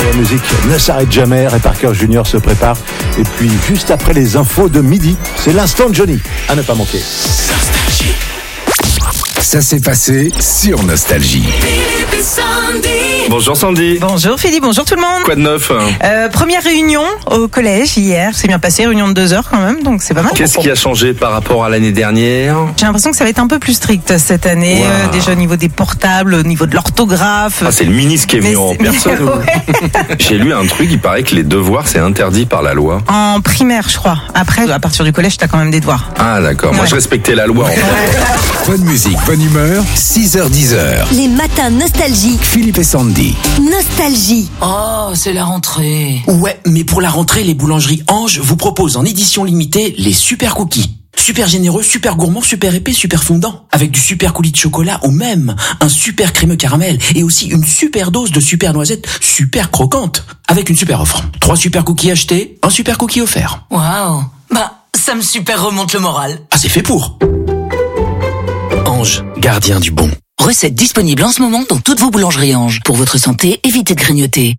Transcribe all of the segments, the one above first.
La musique ne s'arrête jamais, Ray Parker Jr. se prépare. Et puis, juste après les infos de midi, c'est l'instant de Johnny, à ne pas manquer. Nostalgie. Ça s'est passé sur Nostalgie. Bonjour Sandy. Bonjour Philippe, bonjour tout le monde. Quoi de neuf? Première réunion au collège hier, c'est bien passé, réunion de 2 heures quand même, donc c'est pas mal. Qu'est-ce qui a changé par rapport à l'année dernière? J'ai l'impression que ça va être un peu plus strict cette année, Wow. déjà au niveau des portables, au niveau de l'orthographe. Ah, c'est le ministre qui est venu en personne. Ouais. J'ai lu un truc, il paraît que les devoirs c'est interdit par la loi. En primaire je crois, après à partir du collège t'as quand même des devoirs. Ah d'accord, moi Ouais. je respectais la loi en fait. Bonne musique, bonne humeur, 6h-10h. Les matins nostalgiques. Philippe et Sandy. Nostalgie. Oh, c'est la rentrée. Ouais, mais pour la rentrée, les boulangeries Ange vous proposent en édition limitée les super cookies. Super généreux, super gourmand, super épais, super fondant. Avec du super coulis de chocolat ou même un super crémeux caramel et aussi une super dose de super noisettes super croquante. Avec une super offre. 3 super cookies achetés, un super cookie offert. Waouh. Bah, ça me super remonte le moral. Ah, c'est fait pour. Ange, gardien du bon. Recette disponible en ce moment dans toutes vos boulangeries Ange. Pour votre santé, évitez de grignoter.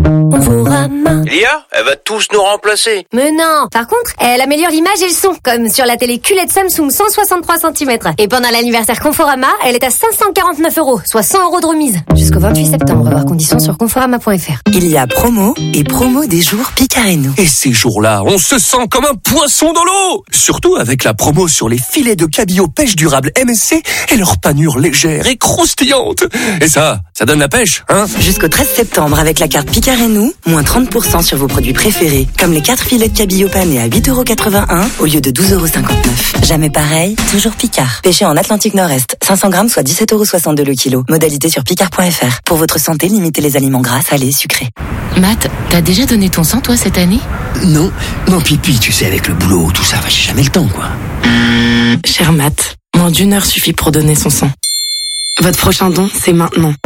Lia, elle va tous nous remplacer. Mais non. Par contre, elle améliore l'image et le son, comme sur la télé QLED Samsung 163 cm. Et pendant l'anniversaire Conforama, elle est à 549 €, soit 100 € de remise. Jusqu'au 28 septembre, voir conditions sur conforama.fr. Il y a promo et promo des jours Picareno. Et ces jours-là, on se sent comme un poisson dans l'eau. Surtout avec la promo sur les filets de cabillaud pêche durable MSC et leur panure légère et croustillante. Et ça donne la pêche, hein? Jusqu'au 13 septembre, avec la carte Picareno, moins 30% sur vos produits préférés, comme les 4 filets de cabillaud panés à 8,81 € au lieu de 12,59 €. Jamais pareil, toujours Picard. Pêché en Atlantique Nord-Est, 500 grammes soit 17,62 € le kilo. Modalité sur picard.fr. Pour votre santé, limitez les aliments gras, salés, sucrés. Matt, t'as déjà donné ton sang toi cette année? Non, pipi, tu sais, avec le boulot, tout ça, j'ai jamais le temps, quoi. Cher Matt, moins d'1 heure suffit pour donner son sang. Votre prochain don, c'est maintenant.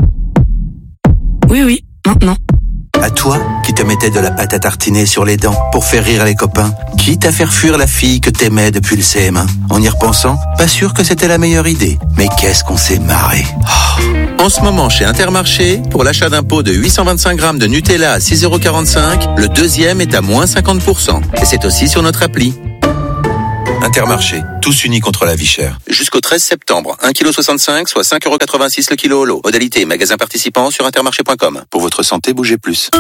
Oui, maintenant. À toi, qui te mettais de la pâte à tartiner sur les dents pour faire rire les copains, quitte à faire fuir la fille que t'aimais depuis le CM1. En y repensant, pas sûr que c'était la meilleure idée. Mais qu'est-ce qu'on s'est marré. Oh. En ce moment, chez Intermarché, pour l'achat d'un pot de 825 grammes de Nutella à 6,45 €, le deuxième est à moins 50%. Et c'est aussi sur notre appli. Intermarché, tous unis contre la vie chère. Jusqu'au 13 septembre, 1,65 kg, soit 5,86 € le kilo holo. Modalité, magasin participant sur intermarché.com. Pour votre santé, bougez plus.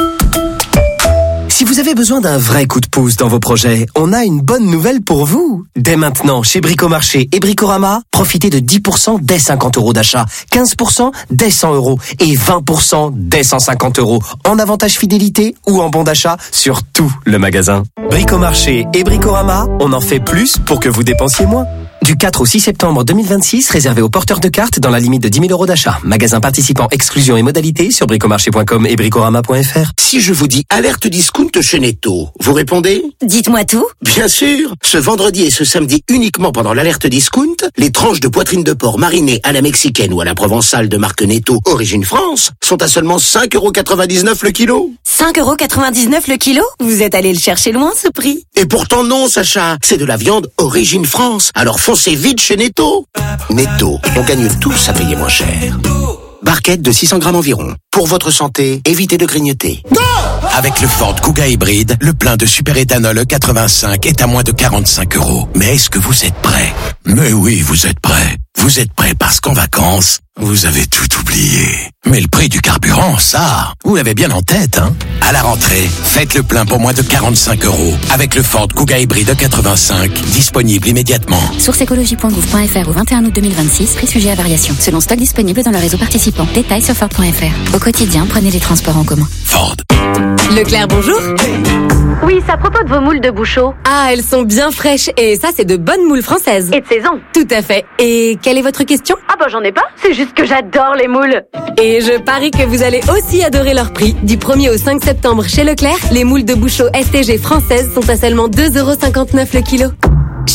Si vous avez besoin d'un vrai coup de pouce dans vos projets, on a une bonne nouvelle pour vous. Dès maintenant, chez Bricomarché et Bricorama, profitez de 10% dès 50 € d'achat, 15% dès 100 € et 20% dès 150 € en avantage fidélité ou en bon d'achat sur tout le magasin. Bricomarché et Bricorama, on en fait plus pour que vous dépensiez moins. Du 4 au 6 septembre 2026, réservé aux porteurs de cartes dans la limite de 10 000 € d'achat. Magasin participant, exclusion et modalités sur bricomarché.com et bricorama.fr. Si je vous dis alerte discount chez Netto, vous répondez? Dites-moi tout. Bien sûr. Ce vendredi et ce samedi uniquement pendant l'alerte discount, les tranches de poitrine de porc marinées à la mexicaine ou à la provençale de marque Netto Origine France sont à seulement 5,99 € le kilo. 5,99 € le kilo? Vous êtes allé le chercher loin, ce prix. Et pourtant non, Sacha. C'est de la viande Origine France. Alors foncez vite chez Netto. Netto, on gagne tous à payer moins cher. Barquette de 600 grammes environ. Pour votre santé, évitez de grignoter. Avec le Ford Kuga hybride, le plein de super-éthanol E85 est à moins de 45 €. Mais est-ce que vous êtes prêts? Mais oui, vous êtes prêts. Vous êtes prêts parce qu'en vacances, vous avez tout oublié. Mais le prix du carburant, ça, vous l'avez bien en tête, hein? À la rentrée, faites le plein pour moins de 45 € avec le Ford Kuga hybride E85, disponible immédiatement. Source écologie.gouv.fr au 21 août 2026, prix sujet à variation. Selon stock disponible dans le réseau participant. Détails sur Ford.fr. Au quotidien, prenez les transports en commun. Ford. Leclerc, bonjour. Oui, c'est à propos de vos moules de bouchot. Ah, elles sont bien fraîches et ça, c'est de bonnes moules françaises. Et de saison. Tout à fait. Et quelle est votre question? Ah bah j'en ai pas, c'est juste que j'adore les moules. Et je parie que vous allez aussi adorer leur prix. Du 1er au 5 septembre chez Leclerc, les moules de bouchot STG françaises sont à seulement 2,59 € le kilo.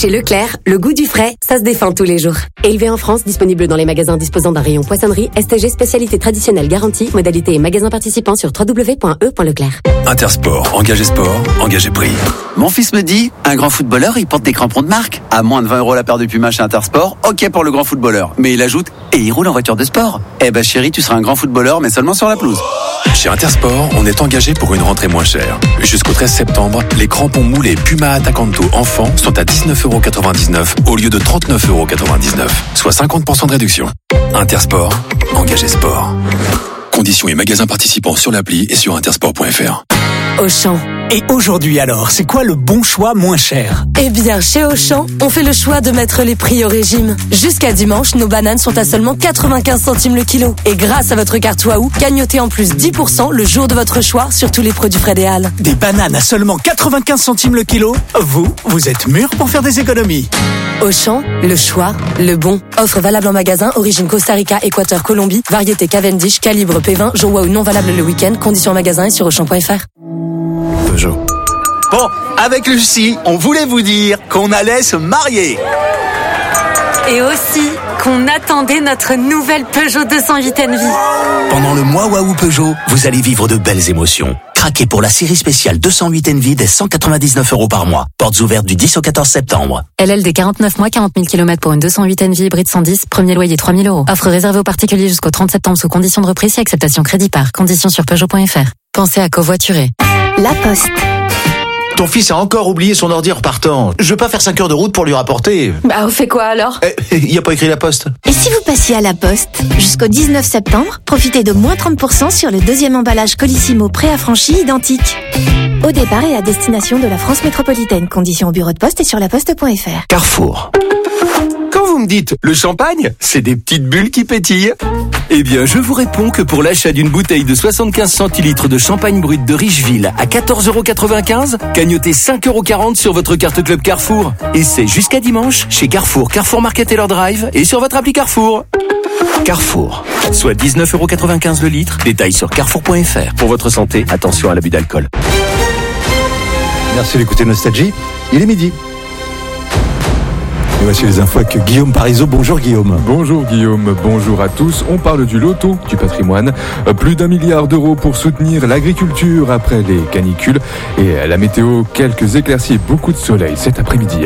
Chez Leclerc, le goût du frais, ça se défend tous les jours. Élevé en France, disponible dans les magasins disposant d'un rayon poissonnerie, STG spécialité traditionnelle garantie, modalité et magasins participants sur www.e.leclerc. Intersport, engagé sport, engagé prix. Mon fils me dit, un grand footballeur, il porte des crampons de marque. À moins de 20 € la paire de Puma chez Intersport, ok pour le grand footballeur. Mais il ajoute, et il roule en voiture de sport. Eh ben chérie, tu seras un grand footballeur, mais seulement sur la pelouse. Chez Intersport, on est engagé pour une rentrée moins chère. Jusqu'au 13 septembre, les crampons moulés Puma Attacanto enfants sont à 19,99 € au lieu de 39,99 €, soit 50% de réduction. Intersport, engagé sport. Conditions et magasins participants sur l'appli et sur intersport.fr. Auchan. Et aujourd'hui alors, c'est quoi le bon choix moins cher? Eh bien, chez Auchan, on fait le choix de mettre les prix au régime. Jusqu'à dimanche, nos bananes sont à seulement 95 centimes le kilo. Et grâce à votre carte Waouh, gagnotez en plus 10% le jour de votre choix sur tous les produits Fred et Al. Des bananes à seulement 95 centimes le kilo? Vous êtes mûrs pour faire des économies. Auchan, le choix, le bon. Offre valable en magasin, origine Costa Rica, Équateur, Colombie, variété Cavendish, calibre P20, jour Waouh non valable le week-end, conditions en magasin et sur Auchan.fr. Peugeot. Bon, avec Lucie, on voulait vous dire qu'on allait se marier. Et aussi qu'on attendait notre nouvelle Peugeot 208 Envy. Pendant le mois Waouh Peugeot, vous allez vivre de belles émotions. Craquez pour la série spéciale 208 Envy dès 199 € par mois. Portes ouvertes du 10 au 14 septembre. LL des 49 mois, 40 000 km pour une 208 Envy hybride 110, premier loyer 3 000 €. Offre réservée aux particuliers jusqu'au 30 septembre sous conditions de reprise et acceptation crédit par. Conditions sur Peugeot.fr. Pensez à covoiturer. La Poste. Ton fils a encore oublié son ordi en repartant. Je veux pas faire 5 heures de route pour lui rapporter. Bah, on fait quoi alors? Il y a pas écrit La Poste. Et si vous passiez à La Poste? Jusqu'au 19 septembre, profitez de moins 30% sur le deuxième emballage Colissimo préaffranchi identique. Au départ et à destination de la France métropolitaine. Conditions au bureau de poste et sur laposte.fr. Carrefour. Quand vous me dites le champagne, c'est des petites bulles qui pétillent. Eh bien, je vous réponds que pour l'achat d'une bouteille de 75 centilitres de champagne brut de Richeville à 14,95 €, gagnotez 5,40 € sur votre carte Club Carrefour. Et c'est jusqu'à dimanche chez Carrefour, Carrefour Market et leur Drive et sur votre appli Carrefour. Carrefour, soit 19,95 € le litre. Détails sur carrefour.fr. Pour votre santé, attention à l'abus d'alcool. Merci d'écouter Nostalgie. Il est midi. Et voici les infos avec Guillaume Parisot. Bonjour Guillaume. Bonjour Guillaume, bonjour à tous. On parle du loto du patrimoine. Plus d'1 milliard d'euros pour soutenir l'agriculture après les canicules. Et la météo, quelques éclaircies et beaucoup de soleil cet après-midi.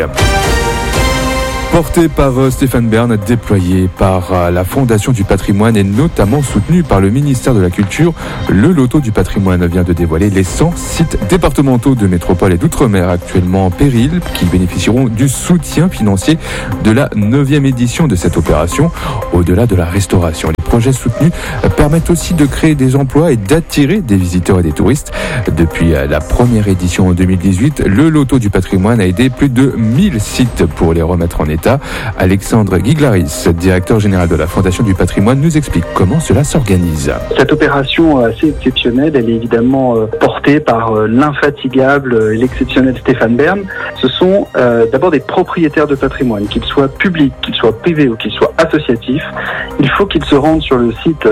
Porté par Stéphane Bern, déployé par la Fondation du patrimoine et notamment soutenu par le ministère de la Culture, le loto du patrimoine vient de dévoiler les 100 sites départementaux de métropole et d'outre-mer actuellement en péril qui bénéficieront du soutien financier de la 9e édition de cette opération. Au-delà de la restauration, les projets soutenus permettent aussi de créer des emplois et d'attirer des visiteurs et des touristes. Depuis la première édition en 2018, le loto du patrimoine a aidé plus de 1000 sites pour les remettre en état. Alexandre Guiglaris, directeur général de la Fondation du patrimoine, nous explique comment cela s'organise. Cette opération assez exceptionnelle, elle est évidemment portée par l'infatigable et l'exceptionnel Stéphane Bern. Ce sont d'abord des propriétaires de patrimoine, qu'ils soient publics, qu'ils soient privés ou qu'ils soient associatifs. Il faut qu'ils se rendent sur le site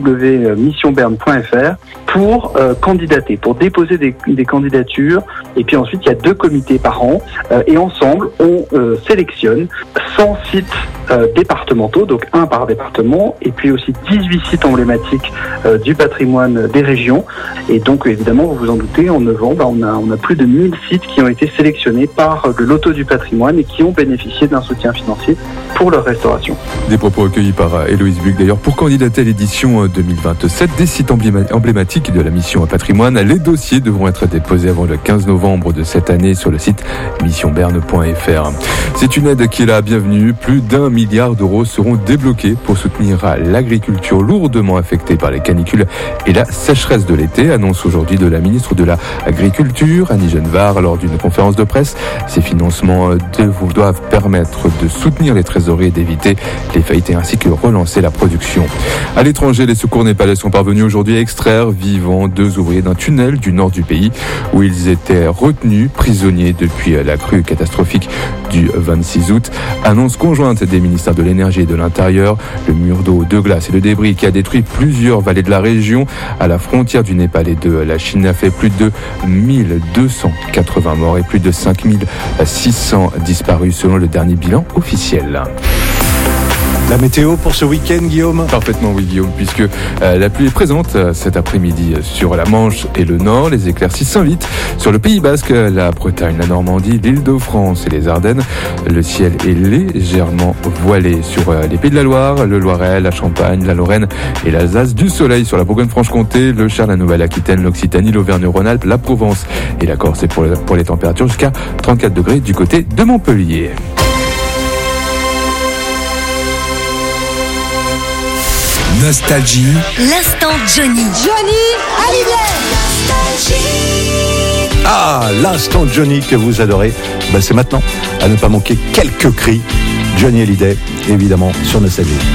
www.missionbern.fr pour candidater, pour déposer des candidatures. Et puis ensuite, il y a 2 comités par an et ensemble, on sélectionne 100 sites départementaux, donc 1 par département, et puis aussi 18 sites emblématiques du patrimoine des régions. Et donc évidemment, vous vous en doutez, en 9 ans, on a plus de 1000 sites qui ont été sélectionnés par le loto du patrimoine et qui ont bénéficié d'un soutien financier pour leur restauration. Des propos recueillis par Héloïse Buc d'ailleurs. Pour candidater à l'édition 2027 des sites emblématiques de la mission patrimoine, les dossiers devront être déposés avant le 15 novembre de cette année sur le site missionberne.fr. C'est une aide qui est la bienvenue. Plus d'1 milliard d'euros seront débloqués pour soutenir l'agriculture lourdement affectée par les canicules et la sécheresse de l'été, annonce aujourd'hui de la ministre de l'Agriculture, Annie Genevard, lors d'une conférence de presse. Ces financements doivent permettre de soutenir les trésoreries et d'éviter les faillites ainsi que relancer la production. À l'étranger, les secours népalais sont parvenus aujourd'hui à extraire vivants 2 ouvriers d'un tunnel du nord du pays où ils étaient retenus prisonniers depuis la crue catastrophique du 26 août. Annonce conjointe des ministères de l'énergie et de l'intérieur. Le mur d'eau, de glace et de débris qui a détruit plusieurs vallées de la région à la frontière du Népal et de la Chine a fait plus de 1280 morts et plus de 5600 disparus selon le dernier bilan officiel. La météo pour ce week-end, Guillaume? Parfaitement, oui, Guillaume, puisque la pluie est présente cet après-midi sur la Manche et le Nord. Les éclaircies s'invitent sur le Pays Basque, la Bretagne, la Normandie, l'Île-de-France et les Ardennes. Le ciel est légèrement voilé sur les Pays de la Loire, le Loiret, la Champagne, la Lorraine et l'Alsace. Du soleil sur la Bourgogne-Franche-Comté, le Cher, la Nouvelle-Aquitaine, l'Occitanie, l'Auvergne-Rhône-Alpes, la Provence et la Corse. Et pour les températures jusqu'à 34 degrés du côté de Montpellier. Nostalgie. L'instant Johnny. Johnny Hallyday. Ah, l'instant Johnny que vous adorez, c'est maintenant. À ne pas manquer quelques cris. Johnny Hallyday, évidemment, sur Nostalgie.